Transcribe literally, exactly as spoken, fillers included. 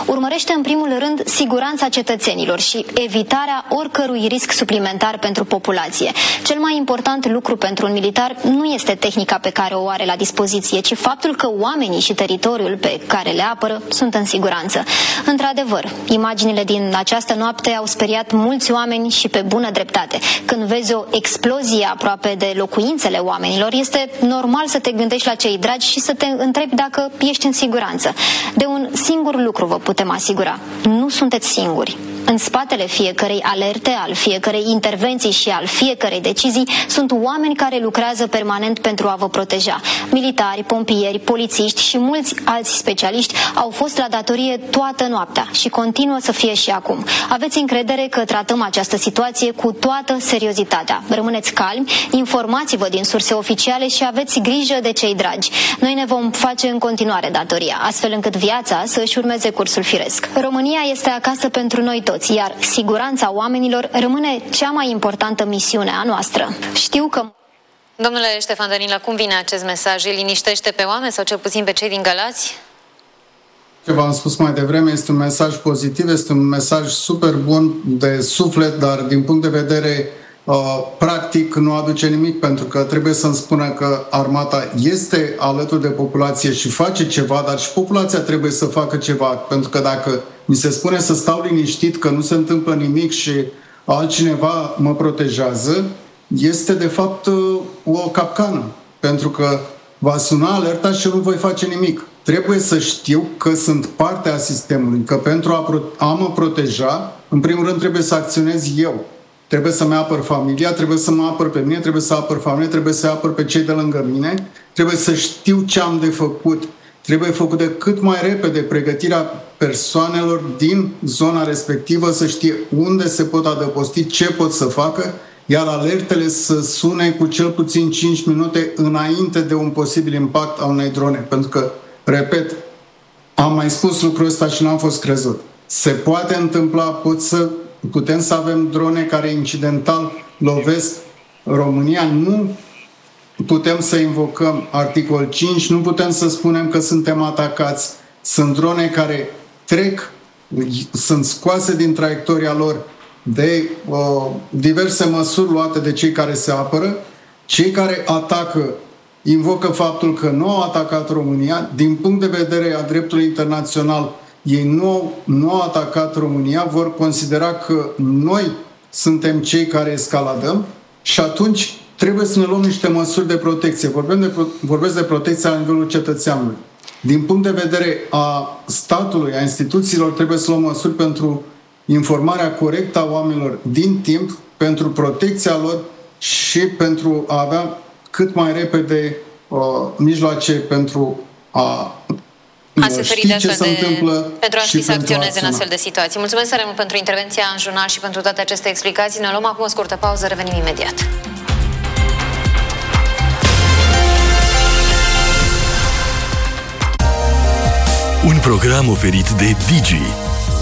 urmărește în primul rând siguranța cetățenilor și evitarea oricărui risc suplimentar pentru populație. Cel mai important lucru pentru un militar nu este tehnica pe care o are la dispoziție, ci faptul că oamenii și teritoriul pe care le apără sunt în siguranță. Într-adevăr, imaginile din această noapte au speriat mulți oameni și pe bună dreptate. Când vezi o explozie aproape de locuințele oamenilor, este normal să te gândești la cei dragi și să te întrebi dacă ești în siguranță. De un singur lucru vă putem asigura: nu sunteți singuri. În spatele fiecărei alerte, al fiecărei intervenții și al fiecărei decizii sunt oameni care lucrează permanent pentru a vă proteja. Militari, pompieri, polițiști și mulți alți specialiști au fost la datorie toată noaptea și continuă să fie și acum. Aveți încredere că tratăm această situație cu toată seriozitatea. Rămâneți calmi, informați-vă din surse oficiale și aveți grijă de cei dragi. Noi ne vom face în continuare datoria, astfel încât viața să își urmeze cursul firesc. România este acasă pentru noi toți, iar siguranța oamenilor rămâne cea mai importantă misiune a noastră. Știu că... Domnule Ștefan Dănilă, cum vine acest mesaj? Îi liniștește pe oameni sau cel puțin pe cei din Galați? Ce v-am spus mai devreme, este un mesaj pozitiv, este un mesaj super bun de suflet, dar din punct de vedere uh, practic nu aduce nimic, pentru că trebuie să-mi spună că armata este alături de populație și face ceva, dar și populația trebuie să facă ceva, pentru că dacă mi se spune să stau liniștit, că nu se întâmplă nimic și altcineva mă protejează, este de fapt o capcană, pentru că va suna alerta și nu voi face nimic. Trebuie să știu că sunt parte a sistemului, că pentru a, pro- a mă proteja, în primul rând trebuie să acționez eu. Trebuie să-mi apăr familia, trebuie să mă apăr pe mine, trebuie să apăr familia, trebuie să apăr pe cei de lângă mine, trebuie să știu ce am de făcut. Trebuie făcută cât mai repede pregătirea persoanelor din zona respectivă, să știe unde se pot adăposti, ce pot să facă, iar alertele să sune cu cel puțin cinci minute înainte de un posibil impact al unei drone. Pentru că, repet, am mai spus lucrul ăsta și n-am fost crezut. Se poate întâmpla, pot să, putem să avem drone care incidental lovesc România, nu putem să invocăm articol cinci, nu putem să spunem că suntem atacați. Sunt drone care trec, sunt scoase din traiectoria lor de uh, diverse măsuri luate de cei care se apără. Cei care atacă invocă faptul că nu au atacat România. Din punct de vedere a dreptului internațional, ei nu, nu au atacat România, vor considera că noi suntem cei care escaladăm și atunci trebuie să ne luăm niște măsuri de protecție. Vorbim de, vorbesc de protecție la nivelul cetățeanului. Din punct de vedere a statului, a instituțiilor, trebuie să luăm măsuri pentru informarea corectă a oamenilor din timp, pentru protecția lor și pentru a avea cât mai repede uh, mijloace pentru a A se feri de astfel de... pentru a ști să acționeze în astfel de situații. Mulțumesc tare mult pentru intervenția în jurnal și pentru toate aceste explicații. Ne luăm acum o scurtă pauză, revenim imediat. Un program oferit de Digi,